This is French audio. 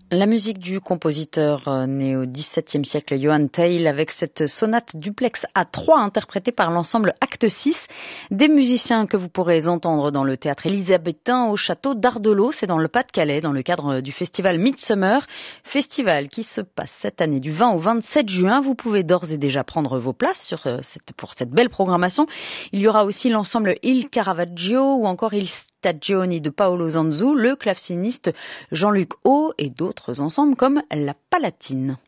La musique du compositeur né au XVIIe siècle, Johann Theil, avec cette sonate duplex à 3 interprétée par l'ensemble Acte 6, des musiciens que vous pourrez entendre dans le théâtre élisabétain au château d'Ardelot, c'est dans le Pas-de-Calais, dans le cadre du festival Midsummer, festival qui se passe cette année du 20 au 27 juin. Vous pouvez d'ores et déjà prendre vos places pour cette belle programmation. Il y aura aussi l'ensemble Il Caravaggio ou encore Il Stagioni de Paolo Zanzu, le claveciniste Jean-Luc Au et d'autres ensembles comme La Palatine.